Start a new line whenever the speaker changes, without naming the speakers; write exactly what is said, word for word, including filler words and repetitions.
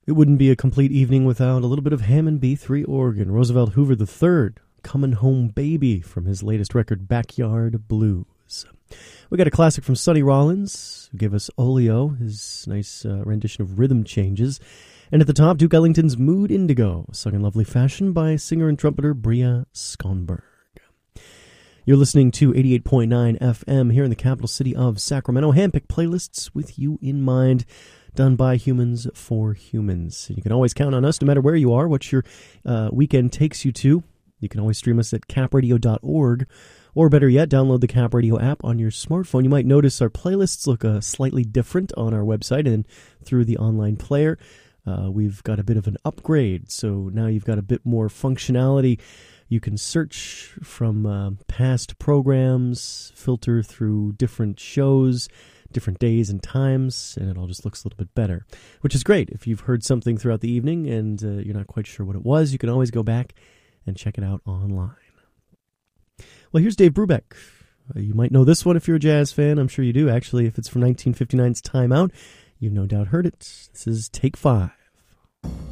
It wouldn't be a complete evening without a little bit of Hammond B three organ. Roosevelt Hoover the third, Comin' Home Baby, from his latest record, Backyard Blues. We got a classic from Sonny Rollins, who gave us Oleo, his nice uh, rendition of Rhythm Changes. And at the top, Duke Ellington's Mood Indigo, sung in lovely fashion by singer and trumpeter Bria Skonberg. You're listening to eighty-eight point nine F M here in the capital city of Sacramento. Handpicked playlists with you in mind, done by humans for humans. And you can always count on us no matter where you are, what your uh, weekend takes you to. You can always stream us at cap radio dot org, or better yet, download the Cap Radio app on your smartphone. You might notice our playlists look uh, slightly different on our website and through the online player. Uh, we've got a bit of an upgrade, so now you've got a bit more functionality. You can search from uh, past programs, filter through different shows, different days and times, and it all just looks a little bit better, which is great. If you've heard something throughout the evening and uh, you're not quite sure what it was, you can always go back and check it out online. Well, here's Dave Brubeck. Uh, you might know this one if you're a jazz fan. I'm sure you do, actually. If it's from nineteen fifty-nine's Time Out, you've no doubt heard it. This is Take Five.